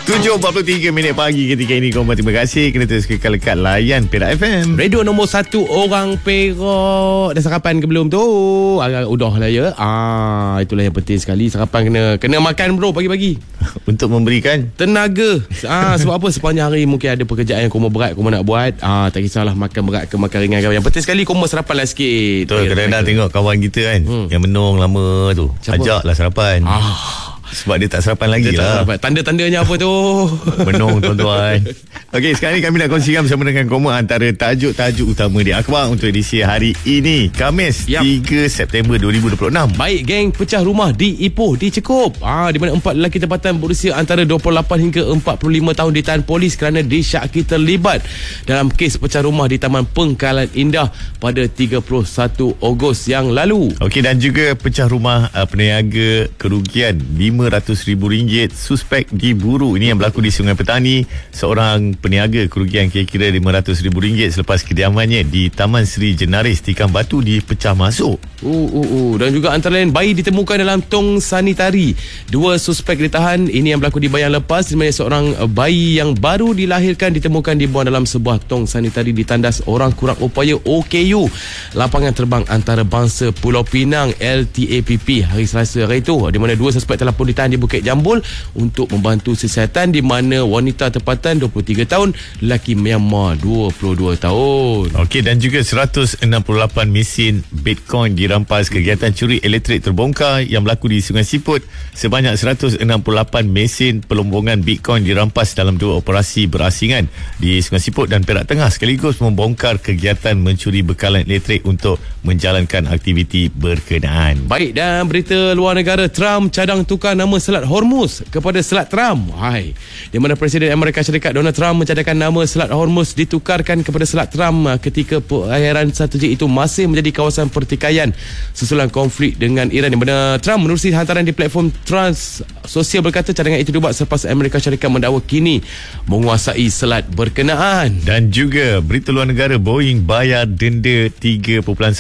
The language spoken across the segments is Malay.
7:43 pagi ketika ini. Terima kasih kerana terus kekal lekat layan Perak FM, radio nombor 1 orang Perak. Dah sarapan ke belum tu? Agak udah lah ya. Itulah yang penting sekali. Sarapan kena makan bro pagi-pagi untuk memberikan tenaga. Sebab apa? Sepanjang hari mungkin ada pekerjaan yang kau berat kau nak buat. Tak kisahlah makan berat ke makan ringan. Yang penting sekali kau sarapan lah sikit. Betul. Kadang-kadang tengok kawan kita kan yang menung lama tu, ajaklah sarapan. Sebab dia tak sarapan lagi lah. Tanda-tandanya apa tu? Menung tuan-tuan. Okey, sekarang ni kami nak kongsikan bersama dengan Koma antara tajuk-tajuk utama di Akhbar untuk edisi hari ini, Khamis 3 September 2026. Baik, geng pecah rumah di Ipoh dicekup. Di mana 4 lelaki tempatan berusia antara 28 hingga 45 tahun ditahan polis kerana disyaki terlibat dalam kes pecah rumah di Taman Pengkalan Indah pada 31 Ogos yang lalu. Okey, dan juga pecah rumah peniaga kerugian RM500,000 suspek diburu. Ini yang berlaku di Sungai Petani. Seorang peniaga kerugian kira-kira RM500,000 selepas kediamannya di Taman Seri Jenaris Tikam Batu dipecah masuk. Dan juga antara lain bayi ditemukan dalam tong sanitari. 2 suspek ditahan. Ini yang berlaku di Bayan Lepas, di mana seorang bayi yang baru dilahirkan ditemukan dibuang dalam sebuah tong sanitari di tandas orang kurang upaya OKU Lapangan Terbang Antarabangsa Pulau Pinang LTAPP hari Selasa hari itu, di mana 2 suspek telah pun ditahan di Bukit Jambul untuk membantu siasatan, di mana wanita tempatan 23 tahun, lelaki Myanmar 22 tahun. Okey, dan juga 168 mesin Bitcoin dirampas. Kegiatan curi elektrik terbongkar yang berlaku di Sungai Siput. Sebanyak 168 mesin pelombongan Bitcoin dirampas dalam 2 operasi berasingan di Sungai Siput dan Perak Tengah, sekaligus membongkar kegiatan mencuri bekalan elektrik untuk menjalankan aktiviti berkenaan. Baik, dan berita luar negara, Trump cadang tukar nama Selat Hormuz kepada Selat Trump. Di mana Presiden Amerika Syarikat Donald Trump mencadangkan nama Selat Hormuz ditukarkan kepada Selat Trump ketika perairan strategik itu masih menjadi kawasan pertikaian susulan konflik dengan Iran, di mana Trump menerusi hantaran di platform Trans Sosial berkata cadangan itu dibuat selepas Amerika Syarikat mendakwa kini menguasai selat berkenaan. Dan juga berita luar negara, Boeing bayar denda $3.1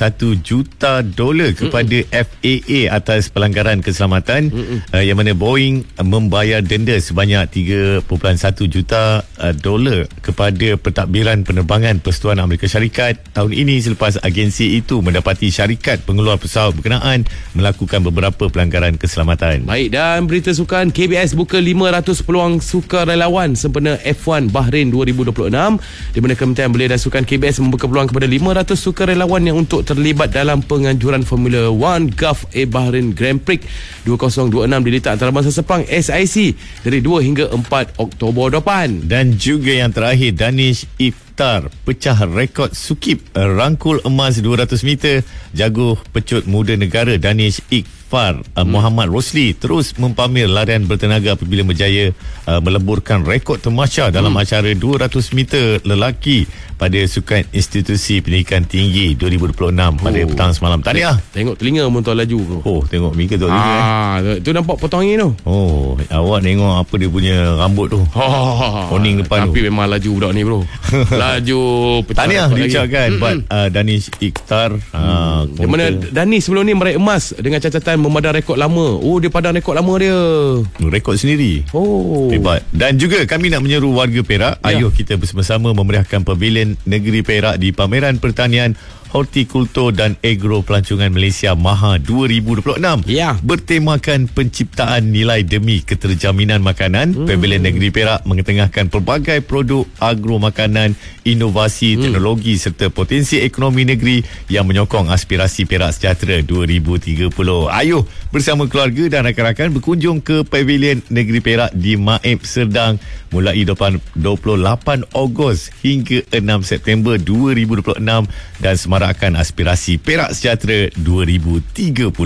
juta kepada FAA atas pelanggaran keselamatan, yang mana Boeing membayar denda sebanyak $3.1 juta kepada pentadbiran penerbangan Persatuan Amerika Syarikat tahun ini selepas agensi itu mendapati syarikat pengeluar pesawat berkenaan melakukan beberapa pelanggaran keselamatan. Baik, dan berita sukan, KBS buka 500 peluang sukarelawan sempena F1 Bahrain 2026, di mana Kementerian Belia dan Sukan KBS membuka peluang kepada 500 sukarelawan yang untuk terlibat dalam penganjuran Formula 1 Gulf Bahrain Grand Prix 2026 di Liga Antarabangsa Sepang SIC dari 2 hingga 4 Oktober depan. Dan juga yang terakhir, Danish Iftar pecah rekod Sukip, rangkul emas 200 meter. Jago pecut muda negara Danish Iftar Muhammad Rosli terus mempamer larian bertenaga apabila berjaya meleburkan rekod termasya dalam acara 200 meter lelaki pada Sukan Institusi Pendidikan Tinggi 2026 pada petang semalam. Tahniah. Tengok telinga mentua laju bro. Tengok Mika tu telinga. Tu nampak potong angin tu. Awak tengok apa dia punya rambut tu. Koning depan tapi tu. memang laju budak ni bro. Laju. Tahniah diucapkan buat Danish Iftar. Di mana Danish sebelum ni meraih emas dengan catatan memadam rekod lama. Dia padam rekod lama dia. Rekod sendiri. Hebat. Dan juga kami nak menyeru warga Perak, ayuh kita bersama-sama memeriahkan Pavilion Negeri Perak di Pameran Pertanian, Hortikultur dan Agro Pelancongan Malaysia MAHA 2026 bertemakan penciptaan nilai demi keterjaminan makanan. Pavilion Negeri Perak mengetengahkan pelbagai produk agro makanan, inovasi, teknologi serta potensi ekonomi negeri yang menyokong aspirasi Perak Sejahtera 2030. Ayuh bersama keluarga dan rakan-rakan berkunjung ke Pavilion Negeri Perak di Maib Serdang mulai 28 Ogos hingga 6 September 2026 dan semarakkan aspirasi Perak Sejahtera 2030.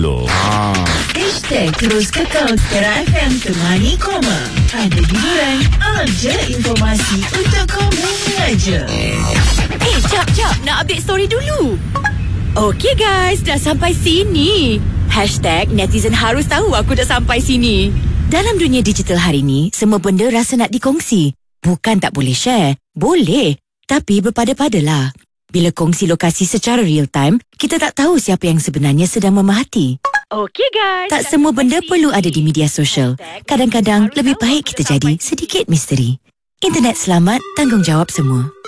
Hashtag terus kekal Perak FM temani Koma. Ada hiburan, ada informasi untuk kamu mengaja. Jap, nak update story dulu. Okey guys, dah sampai sini. Hashtag netizen harus tahu aku dah sampai sini. Dalam dunia digital hari ni, semua benda rasa nak dikongsi. Bukan tak boleh share. Boleh. Tapi berpada-padalah. Bila kongsi lokasi secara real time, kita tak tahu siapa yang sebenarnya sedang memerhati. Okey guys. Tak semua benda perlu ada di media sosial. Kadang-kadang lebih baik kita jadi sedikit misteri. Internet selamat, tanggungjawab semua.